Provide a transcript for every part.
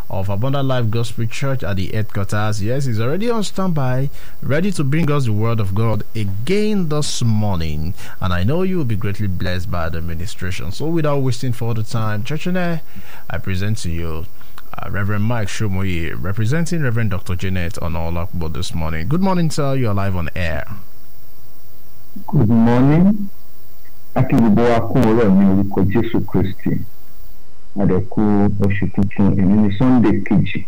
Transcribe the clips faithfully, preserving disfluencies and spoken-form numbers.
of Abundant Life Gospel Church at the headquarters. Yes, he's already on standby, ready to bring us the word of God again this morning. And I know you will be greatly blessed by the ministration. So without wasting further time, Church and I, I present to you uh, Reverend Mike Shomoye, representing Reverend Doctor Janet Onolakbo this morning. Good morning, sir. You are live on air. Good morning. Akíndìbò akúnwọ́rọ̀ ní orúkọ Jésù Kristi. Adẹ̀kú oṣù tuntun èmi ní Sunday kejì.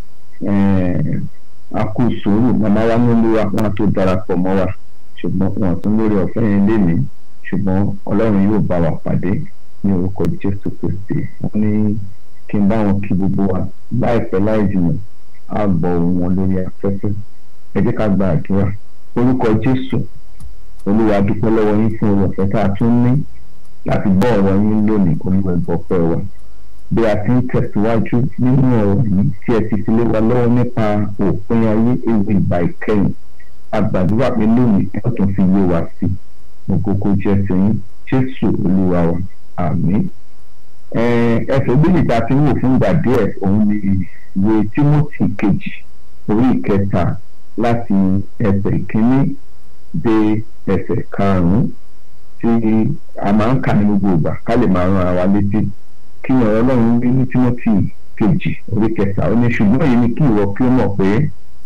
Akú sùúrù màmá wa ní olúwa wọn tó darapọ̀ mọ́ wa. Ṣùgbọ́n wọn tún lórí ọ̀fẹ́ yẹn lénìí. Ṣùgbọ́n Ọlọ́run yóò bá wa pàdé ní orúkọ Jésù Kristi. Wọ́n ní kí n bá wọn kí gbogbo wa láìpẹ́ láì jìnnà. A gbọ́ ohùn wọn lórí afẹ́fẹ́. Ẹ jẹ́ ká gba àdúrà. Orúkọ Jésù. Olúwa dúpẹ́ lọ́wọ́ yín fún oore ọ̀fẹ́ tá a tún ní láti gbọ́ ọ̀rọ̀ yín lónìí. Olúwa gbọ́pẹ́ wa bí a ti ń tẹ̀síwájú nínú ọ̀rọ̀ yìí tí ẹ ti fi lé wa lọ́wọ́ nípa òpin ayé ewu ìgbà ìkẹyìn. A gbàdúrà pé lónìí ẹ tún fi yé wa sí òkòkò jẹ́ tiyín Jésù Olúwa wa àmín. Ẹsẹ̀ bíbélì tá a ti ń wò fún ìgbà díẹ̀ òun ni ìwé Tímótì kejì orí ìkẹta láti ẹsẹ̀ ìkíní dé ẹsẹ̀ karùn-ún tí a máa ń kà ní gbogbo ìgbà ká lè máa ran ara wa létí kí ọ̀rọ̀ Ọlọ́run rí ní Tímótì kejì orí kẹta ó ní ṣùgbọ́n èyí ni kí ìwọ kí ó mọ̀ pé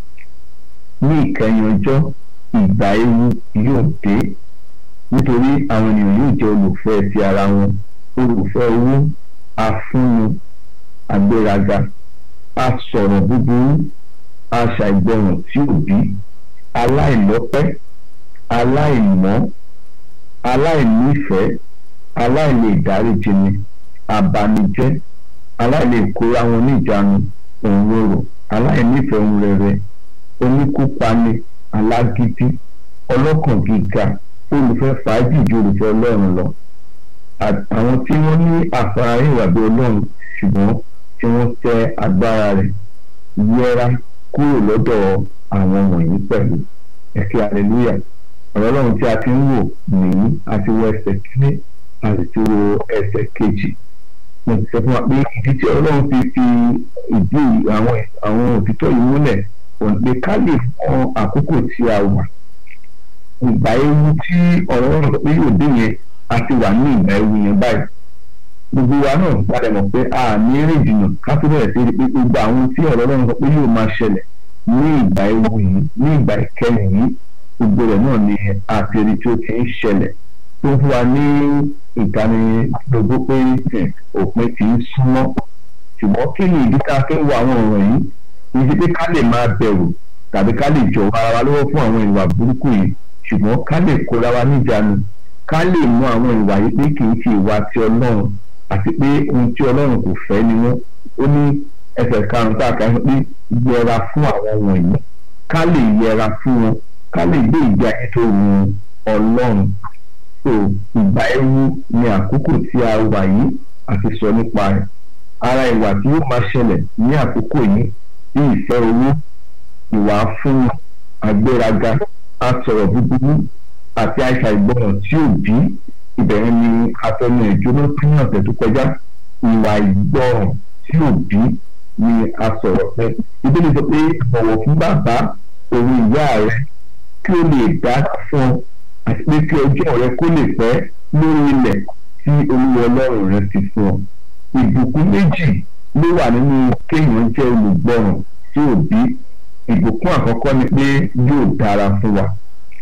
ní ìkẹyìn ọjọ́ ìgbà ewu yóò dé nítorí àwọn ènìyàn yóò jẹ́ olùfẹ́ ti ara wọn, olùfẹ́ owó, afúnnu, agbéraga, asọ̀rọ̀ búburú, aṣàìgbọràn tí ò bí, aláìlọ́pẹ́, aláìmọ́, aláìnífẹ̀ẹ́, aláìlèdáríjini, abanijẹ́, aláìlèkóra wọn níjàánu, òǹrorò, aláìnífẹ̀ẹ́ ohun rere, oníkúpani, alágídí, ọlọ́kàn gíga, olùfẹ́ fàájì ju olùfẹ́ Ọlọ́run lọ. Àwọn tí wọ́n ní àfara ìwà bí Ọlọ́run ṣùgbọ́n tí wọ́n tẹ́ agbára rẹ̀, yẹra kúrò lọ́dọ̀ àwọn wọ̀nyí pẹ̀lú. Ẹ̀kẹ́ hallelujah. Ọ̀rọ̀ Ọlọ́run tí a ti ń wò nìyí àti wọ ẹsẹ̀ kíní àti ti wo ẹsẹ̀ kejì. Mo ti sọ fún wa pé ìdí tí Ọlọ́run fi fi ìdí àwọn àwọn òtítọ́ yìí múlẹ̀ pé ká lè mọ àkókò tí a wà. Ìgbà ewu tí ọ̀rọ̀ Ọlọ́run sọ pé yóò dé yẹn a ti wà ní ìgbà ewu yẹn báyìí. Gbogbo wa náà gbàdẹ̀ mọ̀ pé a ní eré ìjìnà ká tó bẹ̀rẹ̀ sí pé gbogbo àwọn tí ọ̀rọ̀ Ọlọ́run sọ pé yóò máa ṣẹlẹ̀ ní ìgbà ewu yìí ní ìgbà ìkẹyìn yìí gbogbo rẹ̀ náà ni àtẹ̀rí tí ó ti ń ṣẹlẹ̀ tó fún wa ní ìdánilójú pé òpin ti ń súnmọ́. Ṣùgbọ́n kí ni ìdí tá a fi ń wo àwọn ọ̀rọ̀ yìí? Ìdí pé ká lè máa bẹ̀rù tàbí ká lè jọ̀wọ́ ara wa lọ́wọ́ fún àwọn ìwà burúkú yìí, ṣùgbọ́n ká lè kóra wa níjàánu, ká lè mọ àwọn ìwà yìí pé kì í ṣe ìwà ti Ọlọ́run àti pé ohun tí Ọlọ́run kò fẹ́ ni wọ́n. Ó ní ẹsẹ̀ karùn-ún tá a kà pé yẹra fún àwọn wọ̀nyí, ká lè yẹra fún wọn, ká lè gbé ìgbé ayé tó wù Ọlọ́run. So ìgbà ewu ni àkókò tí a wà yìí àti sọ nípa rẹ̀. Ara ìwà tí yóò máa ṣẹlẹ̀ ní àkókò yìí bí ìfẹ́ owó, ìwà fún agbéraga, asọ̀rọ̀ búburú àti àìṣàìgbọràn tí ò bí. Ìbẹ̀rẹ̀ ni atọ́nu ìjóná tí ní ọ̀sẹ̀ tó kọjá. Ìwà ìgbọràn tí ò bí ni a sọ̀rọ̀ pé Bíbélì sọ pé bọ̀wọ̀ fún bàbá òun ìyá rẹ̀ kí ó lè dára fún ọ àti pé kí ọjọ́ rẹ kó lè pẹ́ lórí ilẹ̀ tí Olúwa Ọlọ́run rẹ ti fún ọ. Ìbùkún méjì ló wà nínú kéèyàn jẹ́ olùgbọràn tí ò bí. Ìbùkún àkọ́kọ́ ni pé yóò dára fún wa,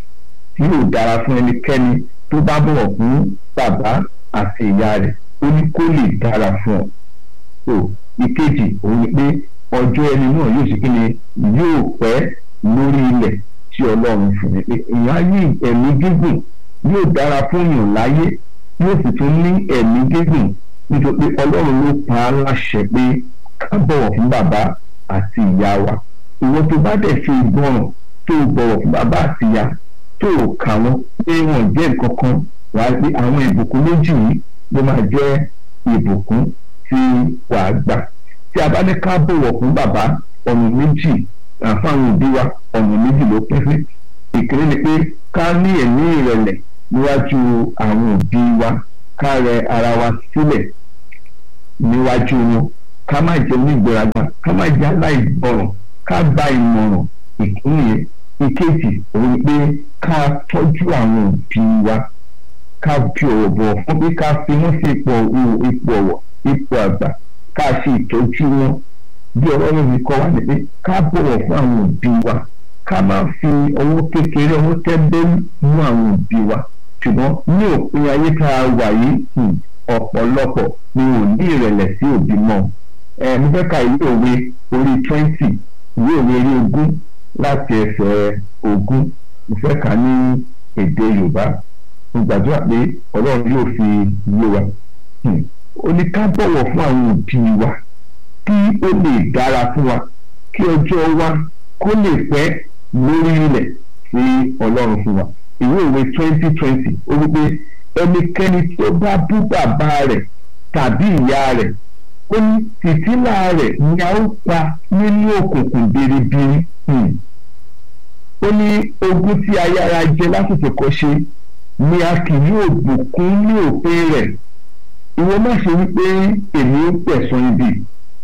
yóò dára fún ẹnikẹ́ni tó bá bọ̀wọ̀ fún bàbá àti ìyá rẹ̀, ó ní kó lè dára fún ọ. So ìkejì òun ni pé ọjọ́ ẹni náà yóò ṣe kí ni yóò pẹ́ lórí ilẹ̀ tí Ọlọ́run fún mi. Èèyàn ní ẹ̀mí gígùn, yóò dára fún èèyàn láyé, yóò sì tún ní ẹ̀mí gígùn nítorí pé Ọlọ́run ló pa á láṣẹ pé ká bọ̀wọ̀ fún bàbá àti ìyá wa. Ìwọ tó bá dẹ̀ ṣe ìgbọràn tó bọ̀wọ̀ fún bàbá àti ìyá tó kà wọ́n pé wọ́n jẹ́ nǹkan kan, wàá pé àwọn ìbùkún méjì yìí ló máa jẹ́ ìbùkún tí wàá gbà. Tí a bá ní ká bọ̀wọ̀ fún bàbá, ọ̀nà méjì àfáwọn òbí wa ọ̀nà méjì ló pín sí. Ìkíní ni pé ká ní ẹ̀mí ìrẹ̀lẹ̀ níwájú àwọn òbí wa, ká rẹ ara wa sílẹ̀ níwájú wọn, ká má jẹ́ onígbéraga, ká má jẹ́ aláìgbọràn, ká gba ìmọ̀ràn. Ìkíni ìkejì òun ni pé ká tọ́jú àwọn òbí wa, ká fi ọ̀wọ̀ bọ̀ fún pé ká fi wọ́n sí ipò ipò ọ̀wọ̀ ipò àgbà, ká ṣe ìtọ́jú wọn bí Ọlọ́run mi kọ́ wa ní pé ká bọ̀wọ̀ fún àwọn òbí wa, ká má fi ọwọ́ kékeré ọwọ́ tẹ́ńbẹ́lú mú àwọn òbí wa. Ṣùgbọ́n ní òpin ayé tá a wà yìí ọ̀pọ̀lọpọ̀ ni ò ní ìrẹ̀lẹ̀ sí òbí mọ́. ẹ mo fẹ́ ka ìwé òwe orí twenty, ìwé òwe orí ogún láti ẹsẹ̀ ogún, mo fẹ́ kà ní èdè Yorùbá. Mo gbàdúrà pé Ọlọ́run yóò fi yé wa. Ó ní ká bọ̀wọ̀ fún àwọn òbí wa kí ó lè dára fún wa, kí ọjọ́ wa kó lè pẹ́ lórí ilẹ̀ tí Ọlọ́run fún wa. Ìwé òwe twenty twenty ó wí pé ẹnikẹ́ni tó bá bú bàbá rẹ̀ tàbí ìyá rẹ̀, ó ní fìtílà rẹ̀ ni a ó pa nínú òkùnkùn biribiri. Ó ní ogún tí a yára jẹ lásìkò kọ́ṣe ni a kì yóò bùkún ní òpin rẹ̀. Ìwọ má ṣe wípé èmi ó pẹ̀san ibi,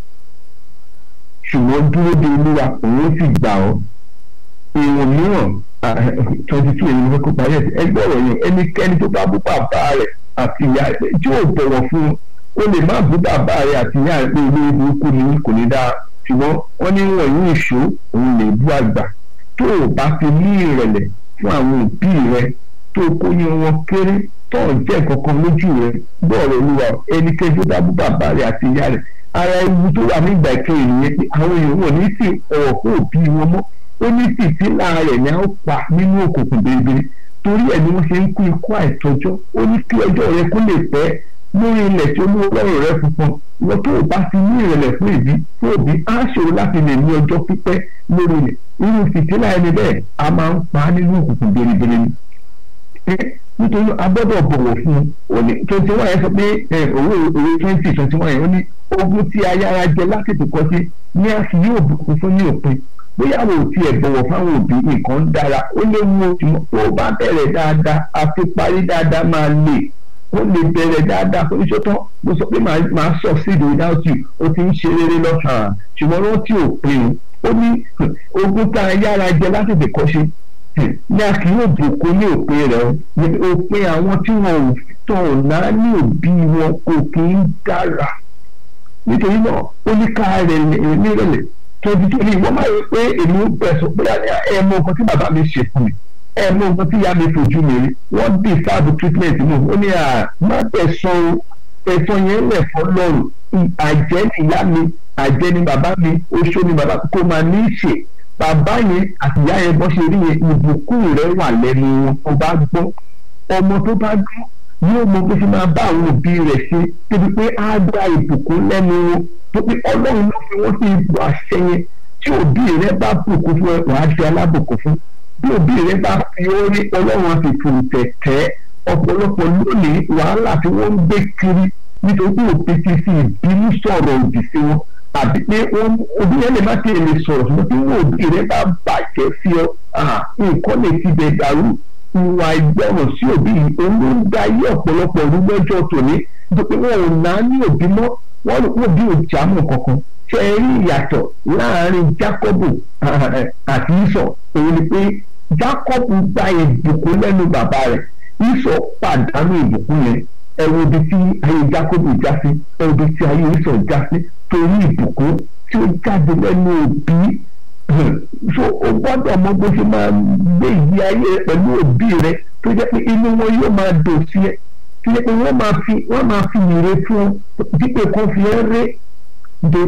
ṣùgbọ́n dúró de Olúwa, òun ó sì gbà ọ́. Èèwọ̀n mìíràn twenty two èyí ló kó parí ẹ̀ ẹgbẹ́ ọ̀rọ̀ yẹn, ẹnikẹ́ni tó bá bú bàbá rẹ̀ àti ìyá rẹ̀ tí ò bọ̀wọ̀ fún un, ó lè má bú bàbá rẹ̀ àti ìyá rẹ̀ pé ilé burúkú ni kò ní dáa, ṣùgbọ́n wọ́n ní wọ̀nyí ìṣó òun lè bú àgbà. Tó o bá fi ní ìrẹ̀lẹ̀ fún àwọn òbí rẹ̀, tó o kóyún wọn kéré, tó o jẹ́ kankan lójú rẹ̀, bọ́ọ̀rọ̀ Olúwa, ẹnikẹ́ni tó bá bú bàbá rẹ̀ àti ìyá rẹ̀, ara ewu tó wà nígbà ìkẹyìn nìyẹn pé àwọn èèyàn wọn ní sí ọ̀rọ̀ fún òbí wọn mọ́. Ó ní fìtílà rẹ̀ ni a ó pa nínú òkùnkùn biribiri, torí ẹ̀ ni wọ́n ṣe ń kú ikú àìtọ́jọ́. Ó ní kí ọjọ́ rẹ kó lè pẹ́ lórí ilẹ̀ tí Olúwa Ọlọ́run rẹ funfun. Ìwọ tó o bá ti ní ìrẹ̀lẹ̀ fún ìbí fún òbí, á ṣòro láti lè ní ọjọ́ pípẹ́ lórí ilẹ̀. Irú fìtílà ẹni bẹ́ẹ̀ a máa ń pa nínú òkùnkùn biribiri ni. Nítorí a gbọ́dọ̀ bọ̀wọ̀ fún un. Ó ní twenty one yẹn sọ pé owó òwe twenty twenty one yẹn ó ní ogún tí a yára jẹ lásìkò kọ́ṣe ní a sì yóò bùkún fún ní òpin. Bóyá wo ti ẹ̀ bọ̀wọ̀ fáwọn òbí nǹkan dára, ó lè mú ojúmọ́ tó bá bẹ̀rẹ̀ dáadáa, àfi parí dáadáa máa lè. Ó lè bẹ̀rẹ̀ dáadáa fún iṣẹ́ tán, mo sọ pé màá succeed without you, ó ti ń ṣe rere lọ́sàn-án, ṣùgbọ́n wọ́n tí ò pin. Ó ní ogún tá a yára jẹ lásìkò kọ́ṣe ní a kì yóò bùkún ní òpin rẹ̀. Òpin àwọn tí wọn ò tàn náà ní òbí wọn kò kì í dára. Nítorí náà ó ní ká rẹ̀ nírẹ̀lẹ̀ tọ́jú tó ní wọ́n máa yẹ pé èmi ó pẹ̀sọ̀ bóyá ẹ mọ nǹkan tí bàbá mi ṣe fún mi, ẹ mọ nǹkan tí ìyá mi fojú mi rí, wọ́n dì sáàbù treatment mi. Ó ní à má pẹ̀sọ̀ ẹ̀sán yẹn lẹ̀ fọ́ lọ́rùn. Àjẹ́ ni ìyá mi, àjẹ́ ni bàbá mi, oṣó ni bàbá kò máa ní í ṣe. Bàbá yẹn àti ìyá yẹn bọ́ ṣe rí yẹn, ìbùkún rẹ̀ wà lẹ́nu wọn tó bá gbọ́. Ọmọ tó bá gbọ́ yóò mọ bó ṣe máa bá àwọn òbí rẹ̀ ṣe, débi pé á gba ìbùkún lẹ́nu wọn. Tó pé Ọlọ́run ló fi wọ́n sí ipò àṣẹ yẹn. Tí òbí rẹ̀ bá bùkún fún ẹ, wàá di alábùkún fún. Bí òbí rẹ̀ bá fi orí, Ọlọ́run á fi tù tẹ̀tẹ̀. Ọ̀pọ̀lọpọ̀ lónìí wàhálà tí wọ́n ń gbé kiri nítorí pé òbí ti fi ìbínú sọ̀rọ̀ òdì sí wọn, àbí pé òbí yẹn lè má ti lè sọ̀rọ̀ ṣùgbọ́n tí wọ́n òbí rẹ̀ bá bàjẹ́ sí ọ, nǹkan lè ti bẹ̀ dàrú. Ìwà ìgbọràn sí òbí yìí òun ló ń da ayé ọ̀pọ̀lọpọ̀ ọdún lọ́jọ́ tòní, nítorí wọn ò náà ní òbí mọ́, wọ́n rò pé òbí ò jámọ́ kankan. Ṣé ẹ rí ìyàtọ̀ láàárín Jákọ́bù àti Ísọ̀? Òun ni pé Jákọ́bù gba ìbùkún lẹ́nu bàbá rẹ̀, Ísọ̀ pàdánù ìbùkún yẹn. Ẹ wo ibi tí ayé Jákọ́bù já sí, ẹ wo ibi tí ayé Ísọ̀ já sí, torí ìbùkún tí ó jáde lẹ́nu òbí. So o gbọ́dọ̀ mọ bó ṣe máa gbé ìgbé ayé rẹ pẹ̀lú òbí rẹ, tó jẹ́ pé inú wọn yóò máa dùn sí ẹ, tó jẹ́ pé wọ́n máa fi wọ́n máa fi ìre fún ọ dípò kan fi ẹ́ ré. Nítorí